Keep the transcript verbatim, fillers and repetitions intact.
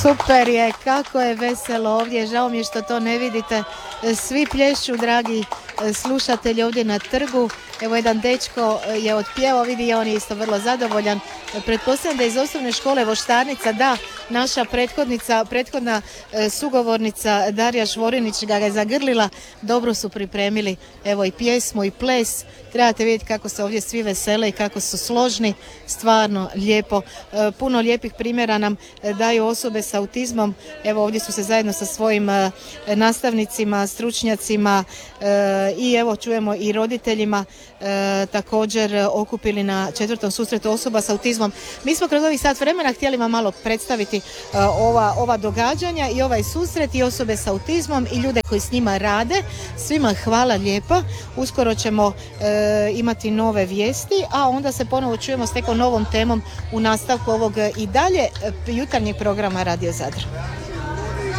Super je, kako je veselo ovdje, žao mi je što to ne vidite, svi plješu, dragi slušatelji, ovdje na trgu. Evo, jedan dečko je otpjevao, vidi, on je isto vrlo zadovoljan. Pretpostavljam da iz osnovne škole Voštarnica, da, naša prethodnica, prethodna sugovornica Darija Švorinić ga je zagrlila, dobro su pripremili, evo, i pjesmu i ples. Trebate vidjeti kako se ovdje svi vesele i kako su složni, stvarno lijepo. Puno lijepih primjera nam daju osobe s autizmom. Evo, ovdje su se zajedno sa svojim nastavnicima, stručnjacima i evo čujemo i roditeljima također okupili na četvrtom susretu osoba s autizmom. Mi smo kroz ovih sat vremena htjeli vam malo predstaviti ova, ova događanja i ovaj susret i osobe s autizmom i ljude koji s njima rade. Svima hvala lijepa. Uskoro ćemo e, imati nove vijesti, a onda se ponovo čujemo s nekom novom temom u nastavku ovog i dalje jutarnjeg programa Radio Zadar.